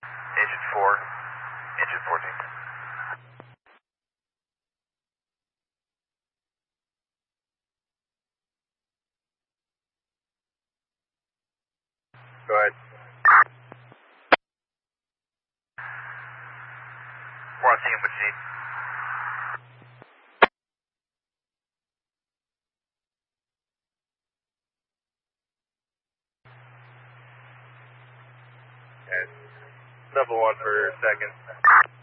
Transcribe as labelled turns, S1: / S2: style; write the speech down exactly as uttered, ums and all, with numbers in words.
S1: Agent four, Agent fourteen. Go ahead. We're on scene with G. Okay. Double one for a second.